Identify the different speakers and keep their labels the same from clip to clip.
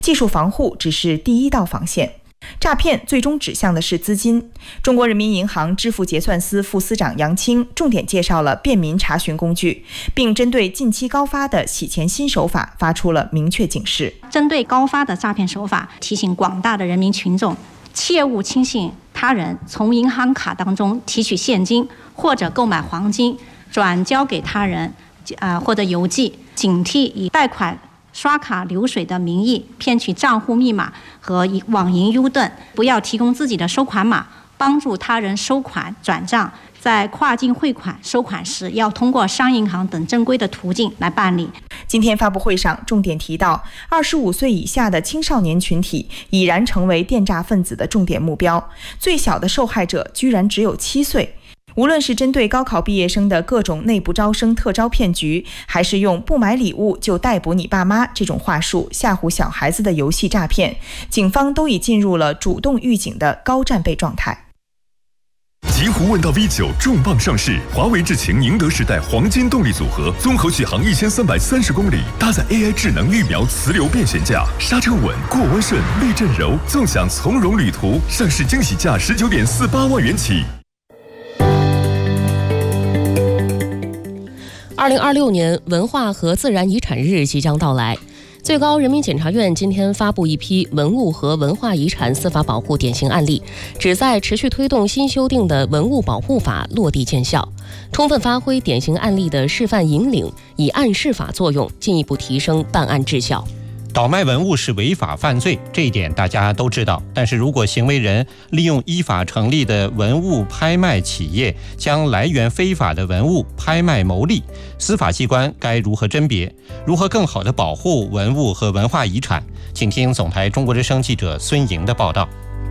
Speaker 1: 技术防护只是第一道防线。诈骗最终指向的是资金。中国人民银行支付结算司副司长杨青重点介绍了便民查询工具，并针对近期高发的洗钱新手法发出了明确警示。
Speaker 2: 针对高发的诈骗手法，提醒广大的人民群众切勿轻信他人从银行卡当中提取现金或者购买黄金转交给他人或者邮寄，警惕以贷款刷卡流水的名义骗取账户密码和网银 U 盾，不要提供自己的收款码，帮助他人收款转账。在跨境汇款收款时，要通过商业银行等正规的途径来办理。
Speaker 1: 今天发布会上重点提到，25岁以下的青少年群体已然成为电诈分子的重点目标，最小的受害者居然只有7岁。无论是针对高考毕业生的各种内部招生特招骗局，还是用不买礼物就逮捕你爸妈这种话术吓唬小孩子的游戏诈骗，警方都已进入了主动预警的高战备状态。
Speaker 3: 极狐问道 V9 重磅上市，华为智擎宁德时代黄金动力组合，综合续航1330公里，搭载 AI 智能预瞄磁流变悬架，刹车稳，过弯顺，避震柔，纵享从容旅途。上市惊喜价19.48万元起。
Speaker 4: 2026年文化和自然遗产日即将到来，最高人民检察院今天发布一批文物和文化遗产司法保护典型案例，旨在持续推动新修订的文物保护法落地见效，充分发挥典型案例的示范引领，以案示法作用，进一步提升办案质效。
Speaker 5: 倒卖文物是违法犯罪，这一点大家都知道。但是如果行为人利用依法成立的文物拍卖企业将来源非法的文物拍卖牟利，司法机关该如何甄别？如何更好地保护文物和文化遗产？请听总台中国之声记者孙莹的报道。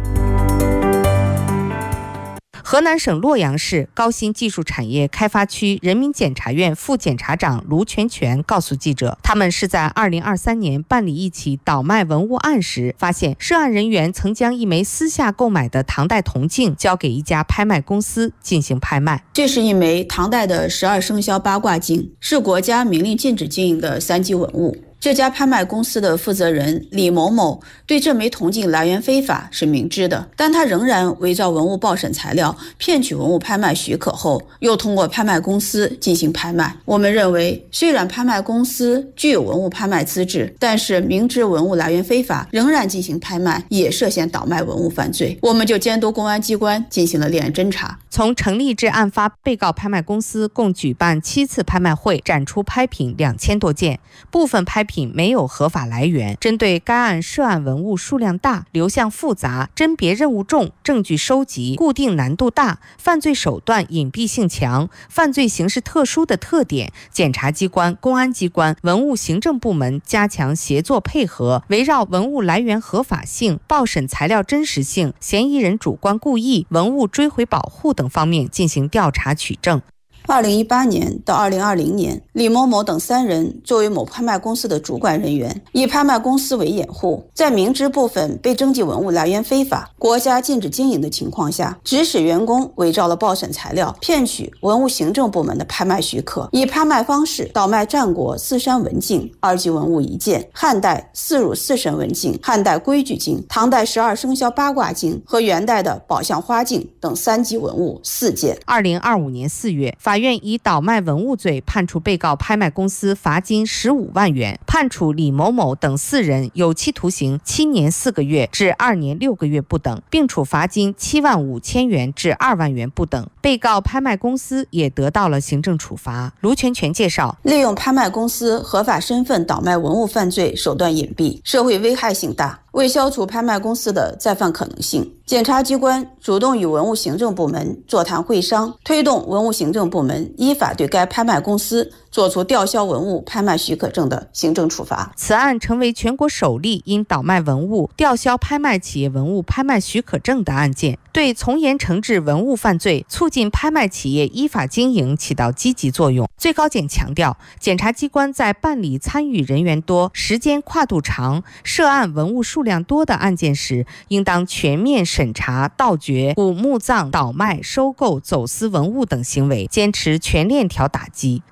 Speaker 6: 河南省洛阳市高新技术产业开发区人民检察院副检察长卢全全告诉记者，他们是在2023年办理一起倒卖文物案时，发现涉案人员曾将一枚私下购买的唐代铜镜交给一家拍卖公司进行拍卖。
Speaker 7: 这是一枚唐代的12生肖八卦镜，是国家明令禁止经营的3级文物。这家拍卖公司的负责人李某某对这枚铜镜来源非法是明知的，但他仍然伪造文物报审材料，骗取文物拍卖许可后，又通过拍卖公司进行拍卖。我们认为，虽然拍卖公司具有文物拍卖资质，但是明知文物来源非法，仍然进行拍卖，也涉嫌倒卖文物犯罪。我们就监督公安机关进行了立案侦查。
Speaker 6: 从成立至案发，被告拍卖公司共举办7次拍卖会，展出拍品2000多件，部分拍品没有合法来源。针对该案涉案文物数量大、流向复杂、甄别任务重、证据收集固定难度大、犯罪手段隐蔽性强、犯罪形式特殊的特点，检察机关、公安机关、文物行政部门加强协作配合，围绕文物来源合法性、报审材料真实性、嫌疑人主观故意、文物追回保护等方面进行调查取证。
Speaker 7: 2018年到2020年，李某某等3人作为某拍卖公司的主管人员，以拍卖公司为掩护，在明知部分被征集文物来源非法、国家禁止经营的情况下，指使员工伪造了报审材料，骗取文物行政部门的拍卖许可，以拍卖方式倒卖战国四山文镜2级文物1件，汉代四乳四神文镜、汉代规矩镜、唐代12生肖八卦镜和元代的宝相花镜等3级文物4件。
Speaker 6: 2025年4月，法院以倒卖文物罪判处被告拍卖公司罚金15万元，判处李某某等4人有期徒刑7年4个月至2年6个月不等，并处罚金7万5千元至2万元不等。被告拍卖公司也得到了行政处罚。卢全全介绍，
Speaker 7: 利用拍卖公司合法身份倒卖文物犯罪手段隐蔽，社会危害性大。为消除拍卖公司的再犯可能性，检察机关主动与文物行政部门座谈会商，推动文物行政部门依法对该拍卖公司作出吊销文物拍卖许可证的行政处罚。
Speaker 6: 此案成为全国首例因倒卖文物吊销拍卖企业文物拍卖许可证的案件，对从严惩治文物犯罪、促进拍卖企业依法经营起到积极作用。最高检强调，检察机关在办理参与人员多、时间跨度长、涉案文物数量多的案件时，应当全面审查盗掘、古墓葬、倒卖、收购、走私文物等行为，坚持全链条打击。检察机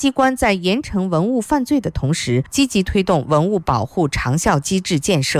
Speaker 6: 机关在严惩文物犯罪的同时，积极推动文物保护长效机制建设。